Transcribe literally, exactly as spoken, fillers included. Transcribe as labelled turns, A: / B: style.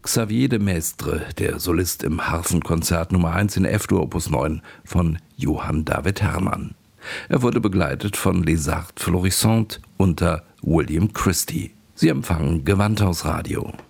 A: Xavier de Maistre, der Solist im Harfenkonzert Nummer eins in F-Dur Opus neun von Johann David Herrmann. Er wurde begleitet von Les Arts Florissants unter William Christie. Sie empfangen Gewandhaus Radio.